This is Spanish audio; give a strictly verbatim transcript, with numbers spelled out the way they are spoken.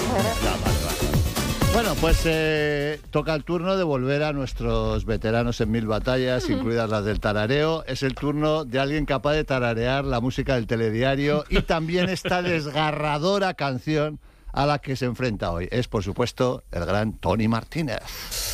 Ya, vale, vale. Bueno, pues eh, toca el turno de volver a nuestros veteranos en mil batallas, incluidas las del tarareo. Es el turno de alguien capaz de tararear la música del telediario y también esta desgarradora canción a la que se enfrenta hoy. Es, por supuesto, el gran Tony Martínez.